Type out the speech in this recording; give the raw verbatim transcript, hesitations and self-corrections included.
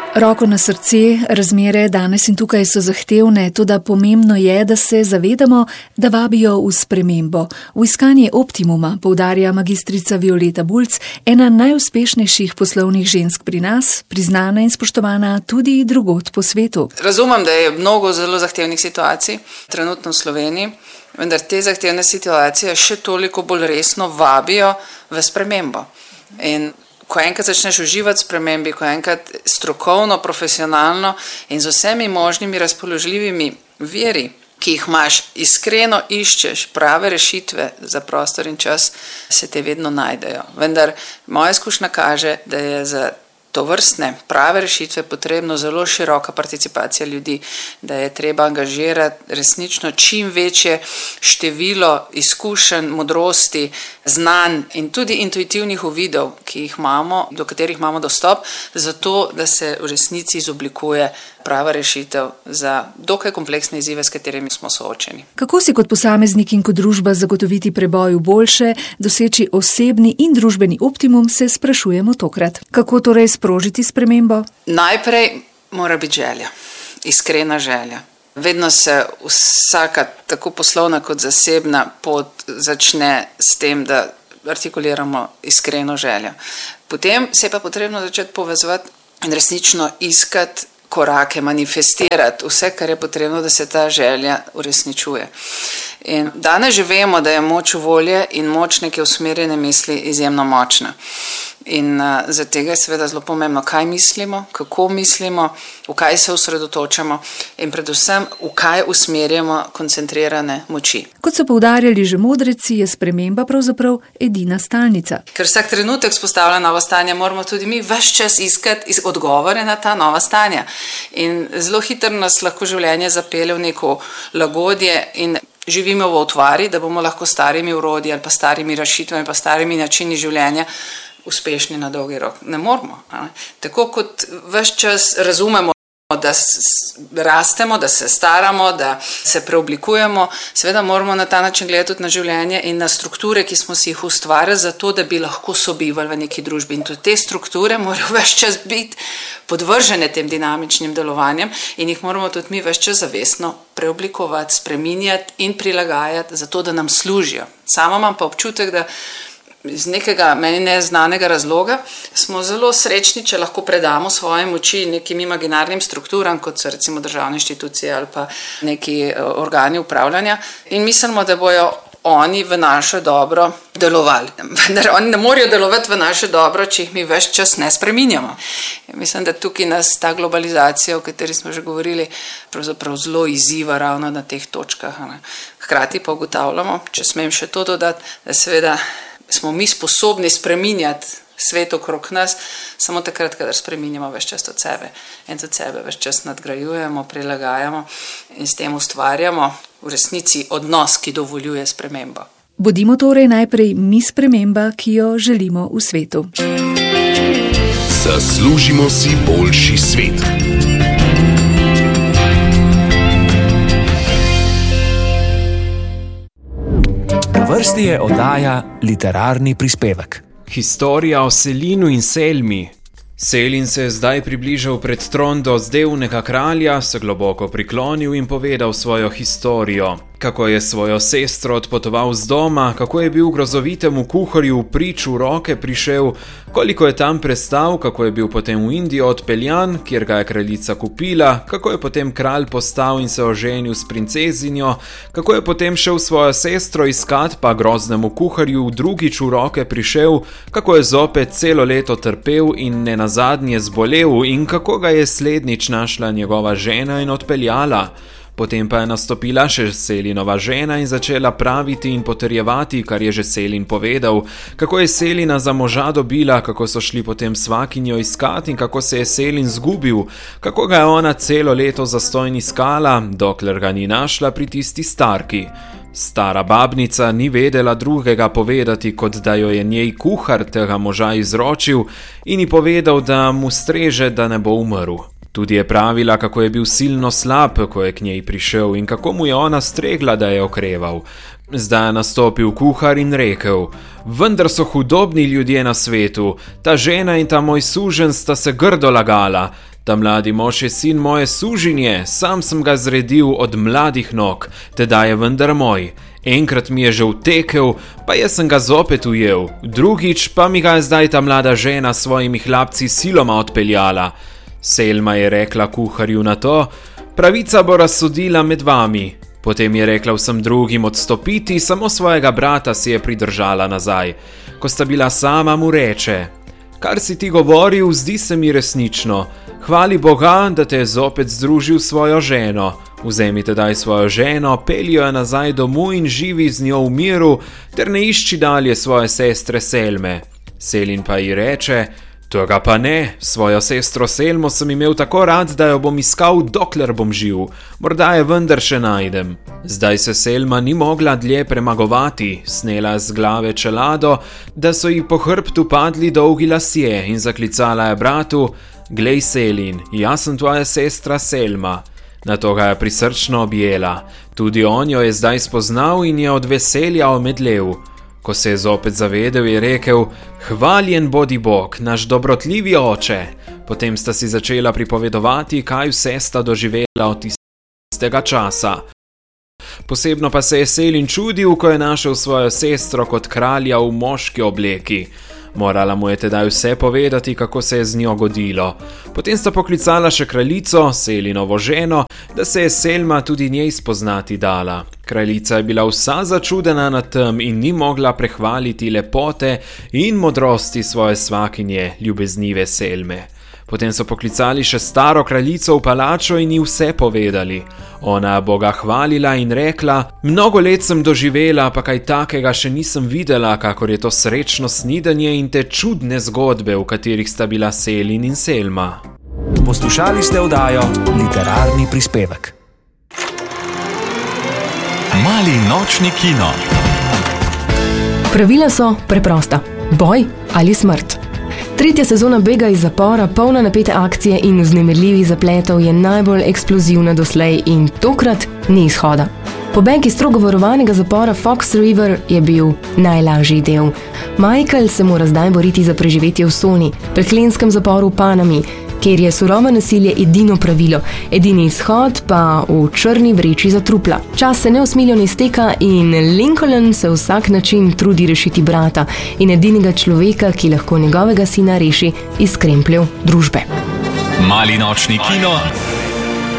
Roko na srce, razmere danes in tukaj so zahtevne, toda pomembno je, da se zavedamo, da vabijo v spremembo, v iskanje optimuma, poudarja magistrica Violeta Bulc, ena najuspešnejših poslovnih žensk pri nas, priznana in spoštovana tudi drugod po svetu. Razumem, da je mnogo zelo zahtevnih situacij trenutno v Sloveniji, vendar te zahtevne situacije še toliko bolj resno vabijo v spremembo. In ko enkrat začneš uživati v spremembi, ko enkrat strokovno, profesionalno in z vsemi možnimi razpoložljivimi viri, ki jih imaš, iskreno iščeš prave rešitve za prostor in čas, se te vedno najdejo. Vendar moja izkušnja kaže, da je za to vrstne prave rešitve potrebno zelo široka participacija ljudi, da je treba angažirati resnično čim večje število izkušenj, modrosti, znanj in tudi intuitivnih uvidov, ki jih imamo, do katerih imamo dostop, zato da se v resnici izoblikuje prava rešitev za dokaj kompleksne izzive, s katerimi smo soočeni. Kako si kot posameznik in kot družba zagotoviti preboj v boljše, doseči osebni in družbeni optimum, se sprašujemo tokrat. Kako torej sprožiti spremembo? Najprej mora biti želja, iskrena želja. Vedno se vsaka, tako poslovna kot zasebna pot začne s tem, da artikuliramo iskreno željo. Potem se je pa potrebno začeti povezovati in resnično iskati korake, manifestirati vse, kar je potrebno, da se ta želja uresničuje. In danes že vemo, da je moč volje in moč neke usmerjene misli izjemno močna. In uh, za tega je seveda zelo pomembno, kaj mislimo, kako mislimo, v kaj se osredotočamo in predvsem v kaj usmerjamo koncentrirane moči. Kot so poudarjali že modreci, je sprememba pravzaprav edina stalnica. Ker vsak trenutek spostavlja nova stanja, moramo tudi mi ves čas iskati odgovore na ta nova stanja. In zelo hitro nas lahko življenje zapelje v neko lagodje in živimo v utvari, da bomo lahko starimi urodji ali pa starimi rešitvami, pa starimi načini življenja uspešni na dolgi rok. Ne moramo. Ne? Tako kot ves čas razumemo, da rastemo, da se staramo, da se preoblikujemo, seveda moramo na ta način gledati na življenje in na strukture, ki smo si jih ustvarili zato, da bi lahko sobivali v neki družbi. In tudi te strukture morajo ves čas biti podvržene tem dinamičnim delovanjem in jih moramo tudi mi ves čas zavestno preoblikovati, spreminjati in prilagajati zato, da nam služijo. Sama imam pa občutek, da iz nekega meni neznanega razloga smo zelo srečni, če lahko predamo svoje moči nekim imaginarnim strukturam, kot so recimo državne inštitucije ali pa neki organi upravljanja in mislimo, da bojo oni v naše dobro delovali. Vendar oni ne morejo delovati v naše dobro, če jih mi ves čas ne spreminjamo. In mislim, da tukaj nas ta globalizacija, o kateri smo že govorili, pravzaprav zelo izziva ravno na teh točkah. Ne. Hkrati pa ugotavljamo, če smem še to dodati, da seveda smo mi sposobni spreminjati svet okrog nas, samo takrat, kadar spreminjamo ves čas od sebe. In tudi sebe ves čas nadgrajujemo, prilagajamo in s tem ustvarjamo v resnici odnos, ki dovoljuje spremembo. Bodimo torej najprej mi sprememba, ki jo želimo v svetu. Zaslužimo si boljši svet. Na vrsti je oddaja Literarni prispevek. Historija o Selinu in Selmi. Selin se je zdaj približal pred tron dozdevnega kralja, se globoko priklonil in povedal svojo historijo. Kako je svojo sestro odpotoval z doma, kako je bil grozovitemu kuharju v prič v roke prišel, koliko je tam prestal, kako je bil potem v Indijo odpeljan, kjer ga je kraljica kupila, kako je potem kralj postal in se oženil s princezinjo, kako je potem šel svojo sestro iskat, pa groznemu kuharju drugič v roke prišel, kako je zopet celo leto trpel in ne nazadnje zbolel in kako ga je slednjič našla njegova žena in odpeljala. Potem pa je nastopila še Selinova žena in začela praviti in potrjevati, kar je že Selin povedal, kako je Selina za moža dobila, kako so šli potem svakinjo iskat in kako se je Selin zgubil, kako ga je ona celo leto zastojn iskala, dokler ga ni našla pri tisti starki. Stara babnica ni vedela drugega povedati, kot da jo je njej kuhar tega moža izročil in ji povedal, da mu streže, da ne bo umrl. Tudi je pravila, kako je bil silno slab, ko je k njej prišel in kako mu je ona stregla, da je okreval. Zdaj je nastopil kuhar in rekel: vendar so hudobni ljudje na svetu, ta žena in ta moj suženj sta se grdo lagala, Ta mladi mož je sin moje sužinje, sam sem ga zredil od mladih nog, teda je vendar moj. Enkrat mi je že utekel, pa jaz sem ga zopet ujel, drugič pa mi ga je zdaj ta mlada žena s svojimi hlapci siloma odpeljala. Selma je rekla kuharju na to: pravica bo razsodila med vami. Potem je rekla vsem drugim odstopiti, samo svojega brata si je pridržala nazaj. Ko sta bila sama, mu reče: kar si ti govoril, zdi se mi resnično. Hvali Boga, da te je zopet združil s svojo ženo. Vzemi tedaj svojo ženo, pelji jo nazaj domov in živi z njo v miru, ter ne išči dalje svoje sestre Selme. Selin pa ji reče: tega pa ne, svojo sestro Selmo sem imel tako rad, da jo bom iskal, dokler bom živ. Morda je vendar še najdem. Zdaj se Selma ni mogla dlje premagovati, snela z glave čelado, da so ji po hrbtu padli dolgi lasje, in zaklicala je bratu: glej, Selin, jaz sem tvoja sestra Selma. Nato ga je prisrčno objela. Tudi on jo je zdaj spoznal in je od veselja omedlel. Ko se je zopet zavedel, je rekel: hvaljen bodi Bog, naš dobrotljivi oče. Potem sta si začela pripovedovati, kaj vse sta doživela od tistega časa. Posebno pa se je Selin čudil, ko je našel svojo sestro kot kralja v moški obleki. Morala mu je tedaj vse povedati, kako se je z njo godilo. Potem sta poklicala še kraljico, Selinovo ženo, da se je Selma tudi njej spoznati dala. Kraljica je bila vsa začudena nad tem in ni mogla prehvaliti lepote in modrosti svoje svakinje, ljubeznive Selme. Potem so poklicali še staro kraljico v palačo in ji vse povedali. Ona je Boga hvalila in rekla: mnogo let sem doživela, pa kaj takega še nisem videla, kakor je to srečno snidenje in te čudne zgodbe, v katerih sta bila Selin in Selma. Poslušali ste oddajo Literarni prispevek. Mali nočni kino. Pravila so preprosta: boj ali smrt. Tretja sezona Bega iz zapora, polna napete akcije in vznemirljivih zapletov, je najbolj eksplozivna doslej in tokrat ni izhoda. Pobeg iz strogo varovanega zapora Fox River je bil najlažji del. Michael se mora zdaj boriti za preživetje v Soni, preklenskem zaporu v Panami, kjer je surovo nasilje edino pravilo, edini izhod pa v črni vreči za trupla. Čas se neusmiljeno izteka in Lincoln se vsak način trudi rešiti brata in edinega človeka, ki lahko njegovega sina reši iz krempljev družbe. Mali nočni kino